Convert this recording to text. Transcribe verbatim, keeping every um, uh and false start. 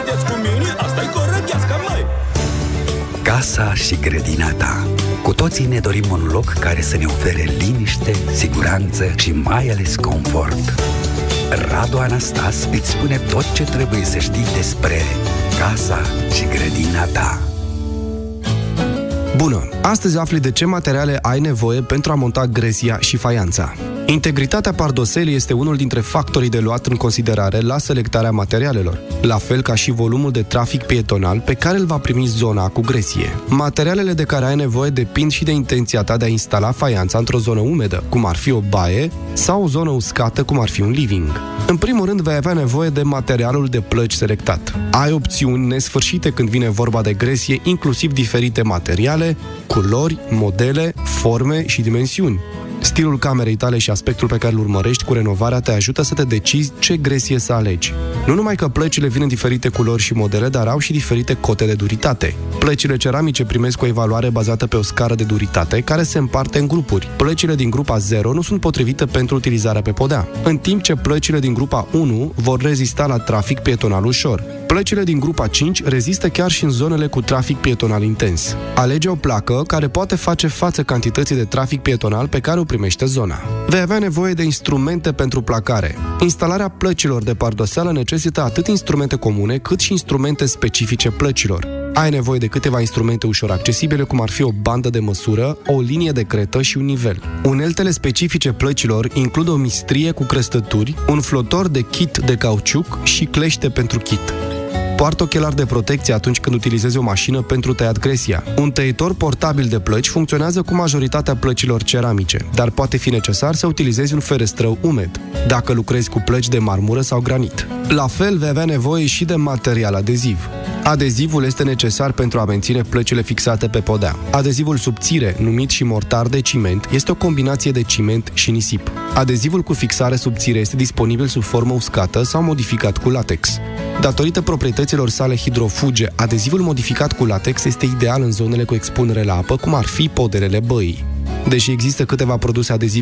Cu mine, asta-i corăghească, măi! Casa și grădina ta. Cu toții ne dorim un loc care să ne ofere liniște, siguranță și mai ales confort. Radu Anastas îți spune tot ce trebuie să știi despre casa și grădina ta. Bună! Astăzi afli de ce materiale ai nevoie pentru a monta gresia și faianța. Integritatea pardoselei este unul dintre factorii de luat în considerare la selectarea materialelor, la fel ca și volumul de trafic pietonal pe care îl va primi zona cu gresie. Materialele de care ai nevoie depind și de intenția ta de a instala faianța într-o zonă umedă, cum ar fi o baie, sau o zonă uscată, cum ar fi un living. În primul rând, vei avea nevoie de materialul de plăci selectat. Ai opțiuni nesfârșite când vine vorba de gresie, inclusiv diferite materiale, culori, modele, forme și dimensiuni. Stilul camerei tale și aspectul pe care îl urmărești cu renovarea te ajută să te decizi ce gresie să alegi. Nu numai că plăcile vin în diferite culori și modele, dar au și diferite cote de duritate. Plăcile ceramice primesc o evaluare bazată pe o scară de duritate, care se împarte în grupuri. Plăcile din grupa zero nu sunt potrivite pentru utilizarea pe podea, în timp ce plăcile din grupa unu vor rezista la trafic pietonal ușor. Plăcile din grupa cinci rezistă chiar și în zonele cu trafic pietonal intens. Alege o placă care poate face față cantității de trafic pietonal pe care o primește zona. Vei avea nevoie de instrumente pentru placare. Instalarea plăcilor de pardoseală necesită atât instrumente comune, cât și instrumente specifice plăcilor. Ai nevoie de câteva instrumente ușor accesibile, cum ar fi o bandă de măsură, o linie de cretă și un nivel. Uneltele specifice plăcilor includ o mistrie cu crestături, un flotor de kit de cauciuc și clește pentru kit. Poartă ochelari de protecție atunci când utilizezi o mașină pentru tăiat gresia. Un tăitor portabil de plăci funcționează cu majoritatea plăcilor ceramice, dar poate fi necesar să utilizezi un ferestrău umed, dacă lucrezi cu plăci de marmură sau granit. La fel, vei avea nevoie și de material adeziv. Adezivul este necesar pentru a menține plăcile fixate pe podea. Adezivul subțire, numit și mortar de ciment, este o combinație de ciment și nisip. Adezivul cu fixare subțire este disponibil sub formă uscată sau modificat cu latex. Datorită proprietăților sale hidrofuge, adezivul modificat cu latex este ideal în zonele cu expunere la apă, cum ar fi poderele băii. Deși există câteva produse adezive